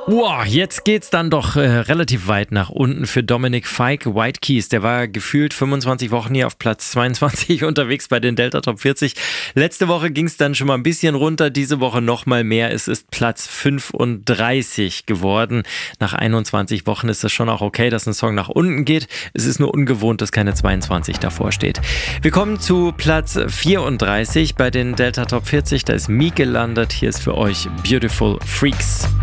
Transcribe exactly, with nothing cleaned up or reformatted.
Boah, jetzt geht's dann doch äh, relativ weit nach unten für Dominic Fike. White Keys, der war gefühlt fünfundzwanzig Wochen hier auf Platz zweiundzwanzig unterwegs bei den Delta Top vierzig. Letzte Woche ging's dann schon mal ein bisschen runter, diese Woche noch mal mehr. Es ist Platz fünfunddreißig geworden. Nach einundzwanzig Wochen ist das schon auch okay, dass ein Song nach unten geht. Es ist nur ungewohnt, dass keine zweiundzwanzig davor steht. Wir kommen zu Platz vierunddreißig bei den Delta Top vierzig. Da ist Meek gelandet. Hier ist für euch Beautiful Freaks.